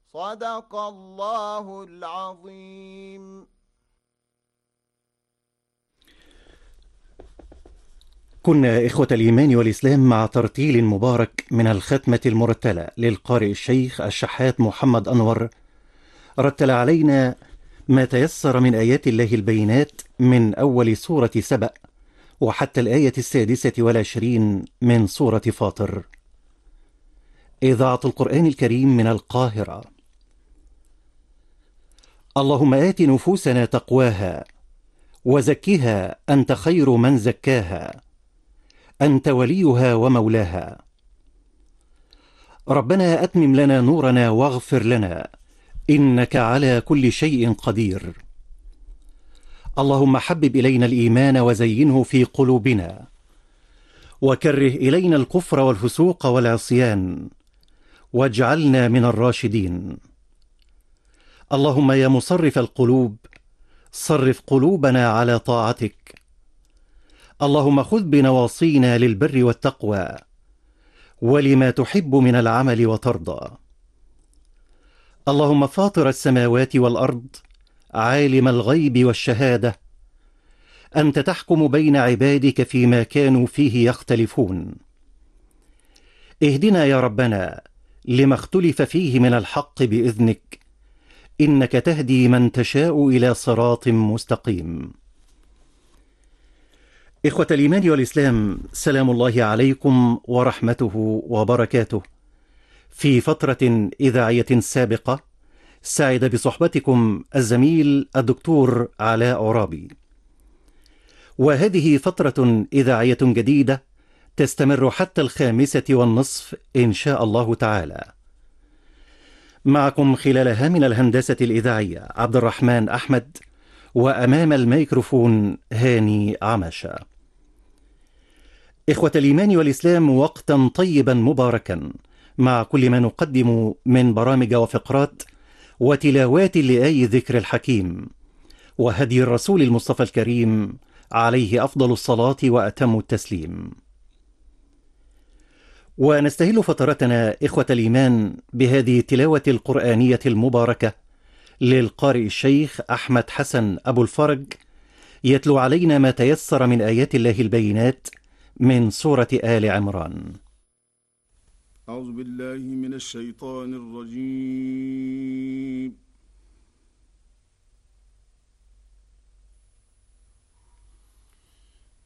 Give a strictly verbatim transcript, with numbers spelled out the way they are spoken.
صدق الله العظيم. كنا إخوة الإيمان والإسلام مع ترتيل مبارك من الختمة المرتلة للقارئ الشيخ الشحات محمد أنور، رتل علينا ما تيسر من آيات الله البينات من أول سورة سبأ وحتى الآية السادسة والعشرين من سورة فاطر. إذاعة القرآن الكريم من القاهرة. اللهم آت نفوسنا تقواها وزكها أنت خير من زكاها، أنت وليها ومولاها. ربنا أتمم لنا نورنا واغفر لنا، إنك على كل شيء قدير. اللهم حبب إلينا الإيمان وزينه في قلوبنا، وكره إلينا الكفر والفسوق والعصيان، واجعلنا من الراشدين. اللهم يا مصرف القلوب صرف قلوبنا على طاعتك. اللهم خذ بنواصينا للبر والتقوى ولما تحب من العمل وترضى. اللهم فاطر السماوات والأرض عالم الغيب والشهادة، أنت تحكم بين عبادك فيما كانوا فيه يختلفون. اهدنا يا ربنا لما اختلف فيه من الحق بإذنك، إنك تهدي من تشاء إلى صراط مستقيم. إخوة الإيمان والإسلام، سلام الله عليكم ورحمته وبركاته. في فترة إذاعية سابقة سعد بصحبتكم الزميل الدكتور علاء عرابي، وهذه فترة إذاعية جديدة تستمر حتى الخامسة والنصف إن شاء الله تعالى. معكم خلالها من الهندسة الإذاعية عبد الرحمن أحمد، وأمام الميكروفون هاني عماشة. إخوة الإيمان والإسلام، وقتا طيبا مباركا مع كل ما نقدم من برامج وفقرات وتلاوات لآي ذكر الحكيم وهدي الرسول المصطفى الكريم عليه أفضل الصلاة وأتم التسليم. ونستهل فترتنا إخوة الإيمان بهذه التلاوة القرآنية المباركة للقارئ الشيخ أحمد حسن أبو الفرج، يتلو علينا ما تيسر من آيات الله البينات من سورة آل عمران. أعوذ بالله من الشيطان الرجيم.